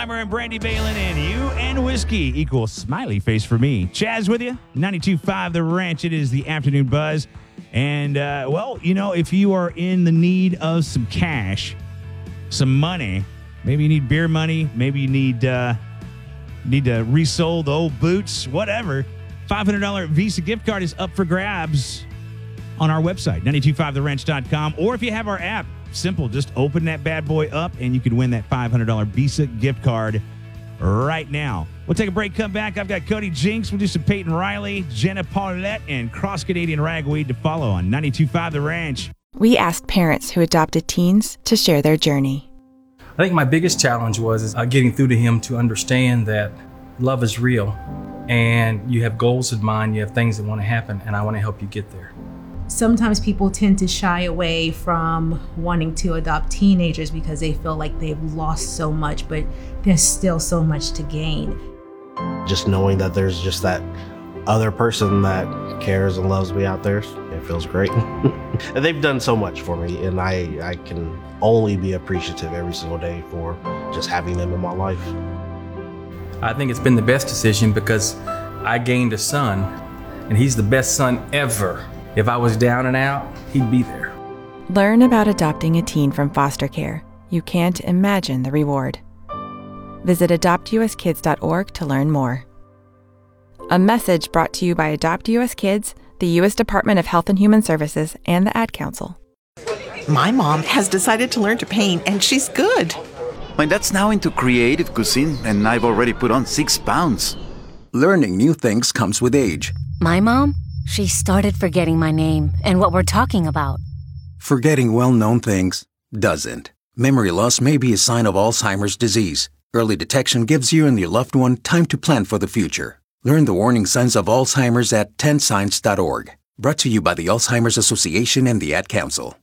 And Brandy Balin, and you and whiskey equals smiley face for me. Chaz with you, 92.5 The Ranch. It is the afternoon buzz. And, if you are in the need of some cash, some money, maybe you need beer money, maybe you need to resell the old boots, whatever, $500 Visa gift card is up for grabs on our website, 925theranch.com. Or if you have our app, simple, just open that bad boy up and you can win that $500 Visa gift card right now. We'll take a break, come back. I've got Cody Jinks. We'll do some Peyton Riley, Jenna Paulette, and Cross Canadian Ragweed to follow on 92.5 The Ranch. We asked parents who adopted teens to share their journey. I think my biggest challenge was getting through to him to understand that love is real and you have goals in mind, you have things that want to happen, and I want to help you get there. Sometimes people tend to shy away from wanting to adopt teenagers because they feel like they've lost so much, but there's still so much to gain. Just knowing that there's just that other person that cares and loves me out there, it feels great. And they've done so much for me, and I can only be appreciative every single day for just having them in my life. I think it's been the best decision because I gained a son, and he's the best son ever. If I was down and out, he'd be there. Learn about adopting a teen from foster care. You can't imagine the reward. Visit adoptuskids.org to learn more. A message brought to you by Adopt US Kids, the U.S. Department of Health and Human Services, and the Ad Council. My mom has decided to learn to paint, and she's good. My dad's now into creative cuisine, and I've already put on 6 pounds. Learning new things comes with age. My mom? She started forgetting my name and what we're talking about. Forgetting well-known things doesn't. Memory loss may be a sign of Alzheimer's disease. Early detection gives you and your loved one time to plan for the future. Learn the warning signs of Alzheimer's at 10signs.org. Brought to you by the Alzheimer's Association and the Ad Council.